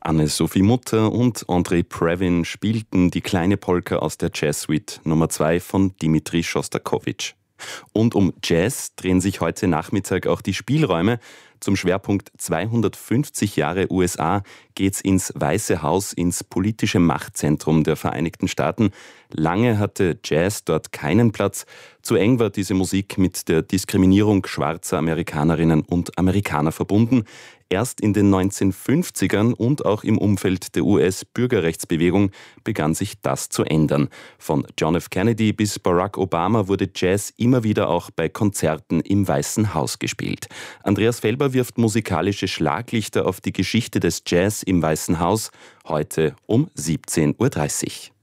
Anne-Sophie Mutter und Andrei Previn spielten die kleine Polka aus der Jazzsuite Nummer 2 von Dmitri Schostakowitsch. Und um Jazz drehen sich heute Nachmittag auch die Spielräume. Zum Schwerpunkt 250 Jahre USA geht's ins Weiße Haus, ins politische Machtzentrum der Vereinigten Staaten. Lange hatte Jazz dort keinen Platz. Zu eng war diese Musik mit der Diskriminierung schwarzer Amerikanerinnen und Amerikaner verbunden. Erst in den 1950ern und auch im Umfeld der US-Bürgerrechtsbewegung begann sich das zu ändern. Von John F. Kennedy bis Barack Obama wurde Jazz immer wieder auch bei Konzerten im Weißen Haus gespielt. Andreas Felber wirft musikalische Schlaglichter auf die Geschichte des Jazz im Weißen Haus, heute um 17:30 Uhr.